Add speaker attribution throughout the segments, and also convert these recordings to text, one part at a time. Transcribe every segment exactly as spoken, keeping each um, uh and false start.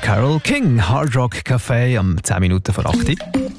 Speaker 1: Carole King, Hard Rock Café am zehn Minuten vor acht.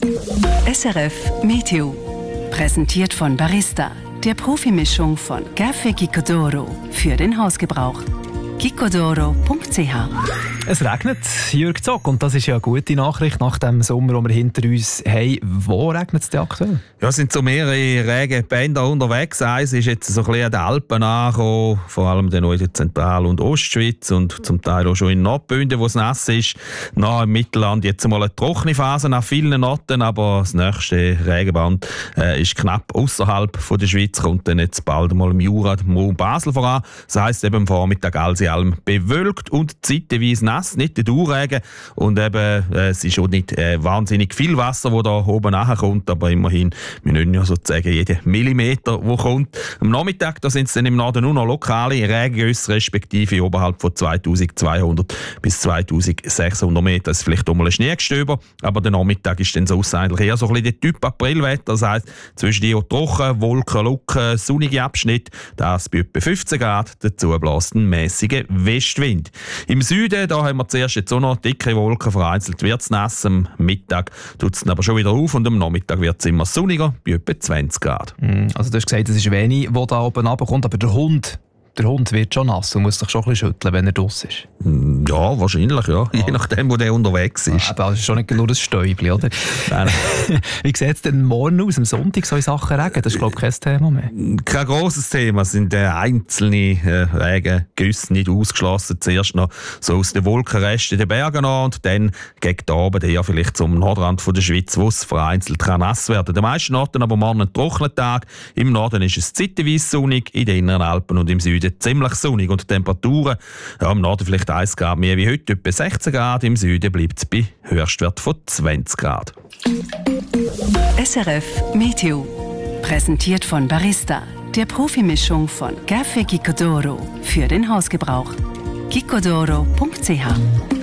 Speaker 2: S R F Meteo. Präsentiert von Barista, der Profimischung von Café Gicodoro für den Hausgebrauch. gicodoro punkt c h.
Speaker 1: Es regnet, Jürg Zock, und das ist ja eine gute Nachricht nach dem Sommer, den wir hinter uns haben. Wo regnet es denn aktuell?
Speaker 3: Ja, es sind so mehrere Regenbänder unterwegs. Eins ist jetzt so ein bisschen an den Alpen angekommen, vor allem dann auch in der Zentral- und Ostschweiz und zum Teil auch schon in Nordbünden, wo es nass ist. Nach im Mittelland jetzt mal eine trockene Phase an vielen Orten, aber das nächste Regenband äh, ist knapp außerhalb der Schweiz, kommt dann jetzt bald mal im Jura, im Raum Basel voran. Das heisst eben am Vormittag alles in allem bewölkt und zeitweise nass, nicht der Dauerregen. Und eben, äh, es ist auch nicht äh, wahnsinnig viel Wasser, das da oben nachkommt, aber immerhin, wir nennen ja sozusagen jeden Millimeter, der kommt. Am Nachmittag da sind es dann im Norden nur noch lokale Regengüsse, respektive oberhalb von zweitausendzweihundert bis zweitausendsechshundert Meter. Das ist vielleicht auch mal ein Schneegestöber, aber der Nachmittag ist dann so eigentlich eher so ein bisschen der Typ Aprilwetter. Das heisst, zwischen die trocken, Wolken, Lucken, sonnige Abschnitt, das bei etwa fünfzehn Grad, dazu bläst ein mäßiger Westwind. Im Süden, da haben wir zuerst jetzt auch noch dicke Wolken, vereinzelt wird es nass, am Mittag tut es aber schon wieder auf und am Nachmittag wird es immer sonniger, bei etwa zwanzig Grad.
Speaker 1: Also du hast gesagt, es ist wenig, was da oben runterkommt, aber der Hund, der Hund wird schon nass und muss sich schon ein bisschen schütteln, wenn er draussen ist.
Speaker 3: Ja, wahrscheinlich, ja. ja. Je nachdem, wo der unterwegs ist.
Speaker 1: Ja, aber das ist schon nicht nur ein Stäubchen, oder?
Speaker 3: Nein.
Speaker 1: Wie sieht es denn morgen aus, am Sonntag, so in Sachen Regen? Das ist, glaube ich, kein Thema mehr.
Speaker 3: Kein grosses Thema. Es sind äh, einzelne äh, Regengüsse nicht ausgeschlossen. Zuerst noch so aus den Wolkenresten der Berge an und dann gegen den Abend eher vielleicht zum Nordrand von der Schweiz, wo es vereinzelt kann nass werden. Den meisten Orten aber morgen ein trockener Tag. Im Norden ist es zeitweise sonnig, in den inneren Alpen und im Süden ziemlich sonnig. Und die Temperaturen, ja, im Norden vielleicht eins Grad mehr wie heute, etwa sechzehn Grad. Im Süden bleibt es bei Höchstwert von zwanzig Grad.
Speaker 2: S R F Meteo. Präsentiert von Barista, der Profimischung von Café Gicodoro für den Hausgebrauch. gicodoro punkt c h.